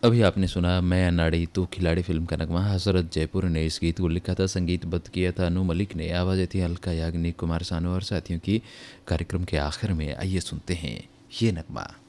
अभी आपने सुना मैं अनाड़ी तू खिलाड़ी फिल्म का नगमा। हसरत जयपुर ने इस गीत को लिखा था, संगीतबद्ध किया था अनु मलिक ने, आवाज़ें थी अलका याग्निक, कुमार सानू और साथियों की। कार्यक्रम के आखिर में आइए सुनते हैं ये नगमा।